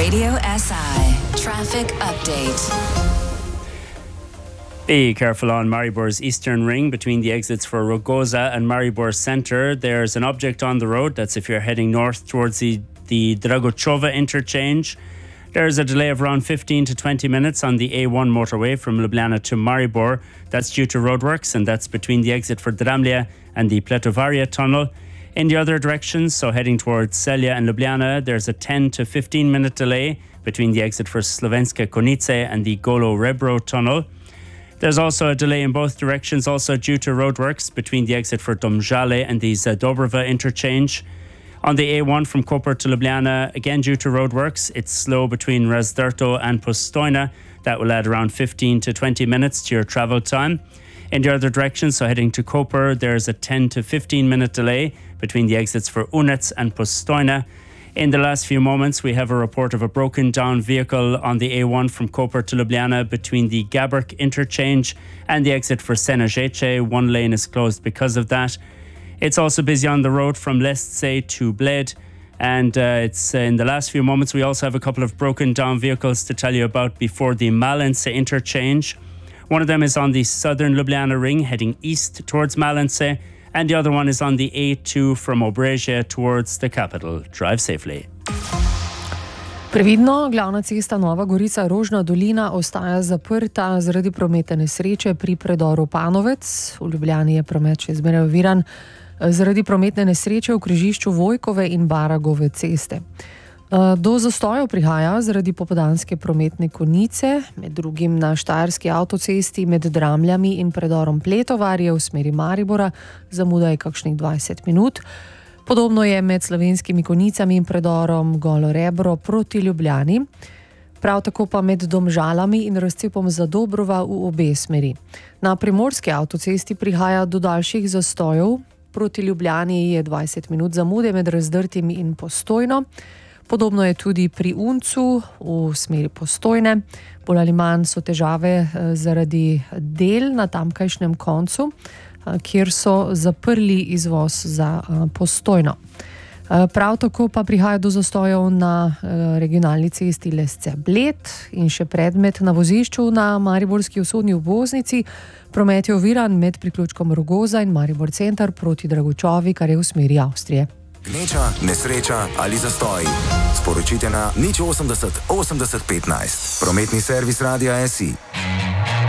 Radio SI Traffic Update. Be careful on Maribor's Eastern Ring between the exits for Rogoza and Maribor Centre. There's an object on the road. That's if you're heading north towards the Dragochova interchange. There's a delay of around 15 to 20 minutes on the A1 motorway from Ljubljana to Maribor. That's due to roadworks, and that's between the exit for Dramlje and the Pletovaria tunnel. In the other directions, so heading towards Celje and Ljubljana, there's a 10 to 15 minute delay between the exit for Slovenske Konjice and the Golo-Rebro tunnel. There's also a delay in both directions, also due to roadworks between the exit for Domžale and the Zadobrova interchange. On the A1 from Koper to Ljubljana, again due to roadworks, it's slow between Razdrto and Postojna. That will add around 15 to 20 minutes to your travel time. In the other direction, so heading to Koper, there's a 10 to 15 minute delay between the exits for Unec and Postojna. In the last few moments, we have a report of a broken down vehicle on the A1 from Koper to Ljubljana between the Gaberk interchange and the exit for Senožeče. One lane is closed because of that. It's also busy on the road from Lestce to Bled. And it's in the last few moments, we also have a couple of broken down vehicles to tell you about before the Malence interchange. One of them is on the southern Ljubljana ring heading east towards Malence. And the other one is on the A2 from Obrežje towards the capital. Drive safely. Previdno, glavna cesta Nova Gorica-Rožna dolina ostaja zaprta zaradi prometne nesreče pri predoru Panovec. V Ljubljani je promet še zmeraj oviran zaradi prometne nesreče v križišču Vojkove in Baragove ceste. Do zastojev prihaja zaradi popoldanske prometne konice, med drugim na Štajerski avtocesti med Dramljami in predorom Pletovarje v smeri Maribora, zamuda je kakšnih 20 minut. Podobno je med Slovenskimi Konjicami in predorom Golo-Rebro proti Ljubljani, prav tako pa med Domžalami in razcepom Zadobrova v obe smeri. Na Primorski avtocesti prihaja do daljših zastojev, proti Ljubljani je 20 minut zamude med Razdrtim in Postojno. Podobno je tudi pri Uncu v smeri Postojne. Bolj ali manj so težave zaradi del na tamkajšnjem koncu, kjer so zaprli izvoz za Postojno. Prav tako pa prihaja do zastojev na regionalni cesti Lesce-Bled in še predmet na vozišču na Mariborski vzhodni obvoznici. Promet je oviran med priključkom Rogoza in Maribor Center proti Dragočovi, kar je v smeri Avstrije. Gneča, nesreča ali zastoj. Sporočite na 080 80 15. Prometni servis Radia SI.